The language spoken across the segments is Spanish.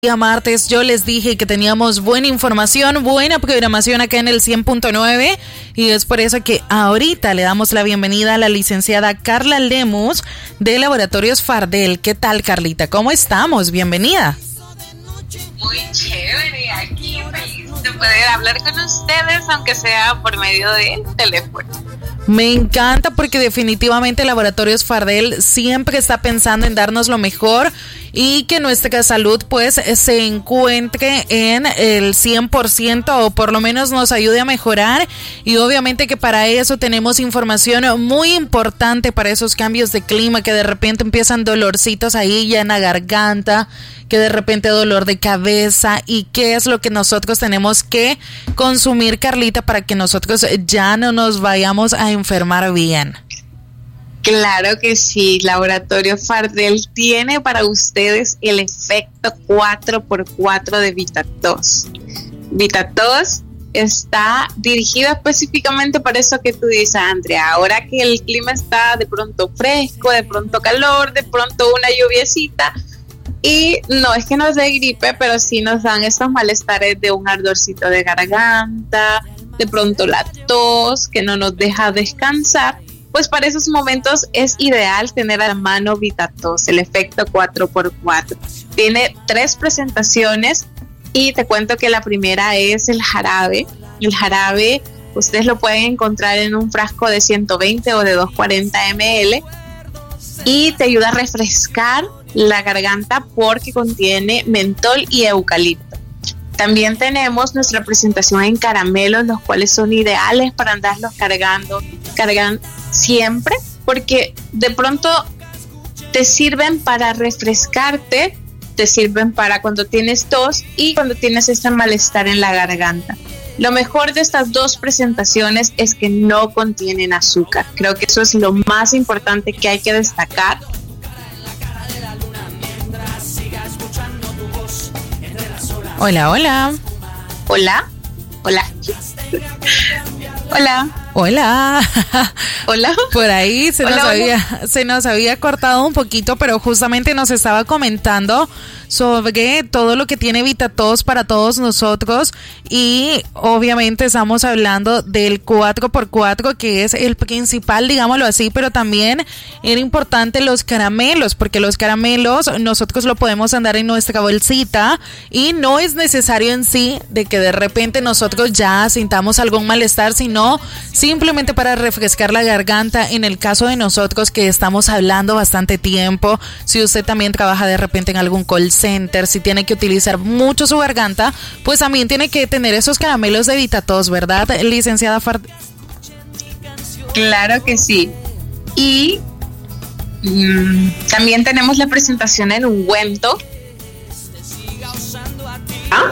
Día martes yo les dije que teníamos buena información, buena programación acá en el 100.9 y es por eso que ahorita le damos la bienvenida a la licenciada Carla Lemus de Laboratorios Fardel. ¿Qué tal, Carlita? ¿Cómo estamos? Bienvenida. Muy chévere, aquí feliz de poder hablar con ustedes, aunque sea por medio de teléfono. Me encanta porque definitivamente Laboratorios Fardel siempre está pensando en darnos lo mejor y que nuestra salud pues se encuentre en el 100% o por lo menos nos ayude a mejorar, y obviamente que para eso tenemos información muy importante para esos cambios de clima, que de repente empiezan dolorcitos ahí ya en la garganta, que de repente dolor de cabeza, y qué es lo que nosotros tenemos que consumir, Carlita, para que nosotros ya no nos vayamos a enfermar bien. Claro que sí, Laboratorio Fardel tiene para ustedes el efecto 4x4 de VitaTos. VitaTos está dirigido específicamente para eso que tú dices, Andrea. Ahora que el clima está de pronto fresco, de pronto calor, de pronto una lluviecita, y no es que nos dé gripe, pero sí nos dan estos malestares de un ardorcito de garganta, de pronto la tos que no nos deja descansar. Pues para esos momentos es ideal tener a la mano VitaTos, el efecto 4x4. Tiene 3 presentaciones y te cuento que la primera es el jarabe. El jarabe ustedes lo pueden encontrar en un frasco de 120 o de 240 ml y te ayuda a refrescar la garganta porque contiene mentol y eucalipto. También tenemos nuestra presentación en caramelos, los cuales son ideales para andarlos cargan siempre, porque de pronto te sirven para refrescarte, te sirven para cuando tienes tos y cuando tienes este malestar en la garganta. Lo mejor de estas 2 presentaciones es que no contienen azúcar. Creo que eso es lo más importante que hay que destacar. Hola, hola. Hola. Hola. Hola. Hola. Hola. Por ahí se hola, nos había cortado un poquito, pero justamente nos estaba comentando sobre todo lo que tiene VitaTos para todos nosotros, y obviamente estamos hablando del 4x4, que es el principal, digámoslo así, pero también era importante los caramelos, porque los caramelos nosotros lo podemos andar en nuestra bolsita y no es necesario en sí de que de repente nosotros ya sintamos algún malestar, sino simplemente para refrescar la garganta. En el caso de nosotros que estamos hablando bastante tiempo, si usted también trabaja de repente en algún call center, si tiene que utilizar mucho su garganta, pues también tiene que tener esos caramelos de VitaTos, ¿verdad, licenciada Fardel? Claro que sí. Y también tenemos la presentación en ungüento. ¿Ah?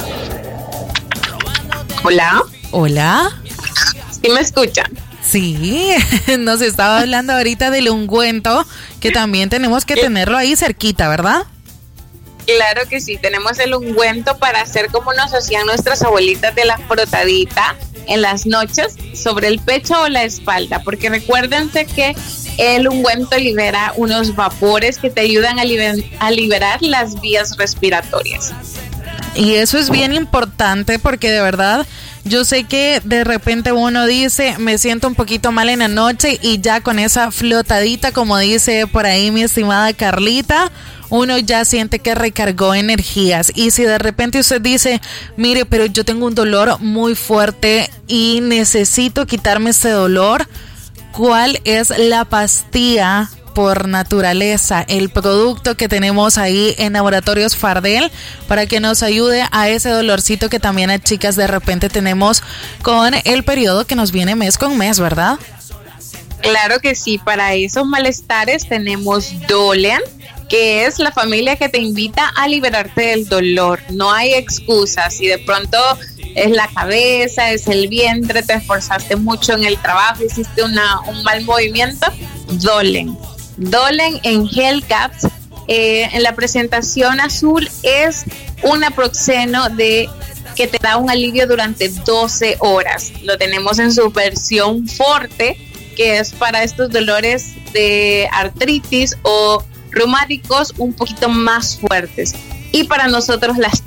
Hola. Hola. ¿Sí me escuchan? Sí, nos estaba hablando ahorita del ungüento, que también tenemos que tenerlo ahí cerquita, ¿verdad? Claro que sí, tenemos el ungüento para hacer como nos hacían nuestras abuelitas de la frotadita en las noches sobre el pecho o la espalda, porque recuérdense que el ungüento libera unos vapores que te ayudan a liberar las vías respiratorias. Y eso es bien importante porque de verdad yo sé que de repente uno dice, me siento un poquito mal en la noche, y ya con esa flotadita, como dice por ahí mi estimada Carlita, uno ya siente que recargó energías. Y si de repente usted dice, mire, pero yo tengo un dolor muy fuerte y necesito quitarme ese dolor, ¿cuál es la pastilla por naturaleza, el producto que tenemos ahí en Laboratorios Fardel para que nos ayude a ese dolorcito que también a chicas de repente tenemos con el periodo que nos viene mes con mes, ¿verdad? Claro que sí, para esos malestares tenemos Dolen, que es la familia que te invita a liberarte del dolor. No hay excusas. Si de pronto es la cabeza, es el vientre, te esforzaste mucho en el trabajo, hiciste un mal movimiento, Dolen en Gel Caps. En la presentación azul es un naproxeno que te da un alivio durante 12 horas. Lo tenemos en su versión Forte, que es para estos dolores de artritis o reumáticos un poquito más fuertes. Y para nosotros las